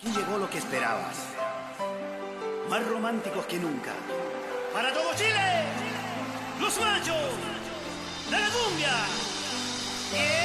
Y llegó lo que esperabas. Más románticos que nunca. Para todo Chile, los machos de la cumbia.